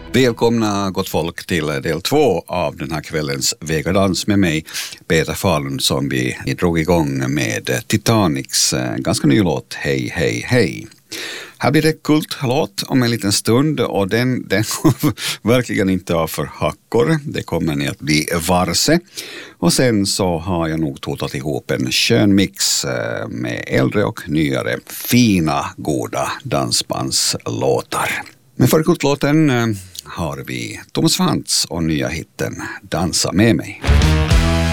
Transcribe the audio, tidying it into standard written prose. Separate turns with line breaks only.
Välkomna gott folk till del 2 av den här kvällens Vegadans med mig, Peter Falun, som vi drog igång med Titanics ganska ny låt Hej, hej, hej. Här blir det kultlåt om en liten stund och den verkligen inte av för hackor. Det kommer ni att bli varse. Och sen så har jag nog totat ihop en skön mix med äldre och nyare fina, goda dansbandslåtar. Men för kultlåten har vi Thomas Frantz och nya hitten Dansa med mig.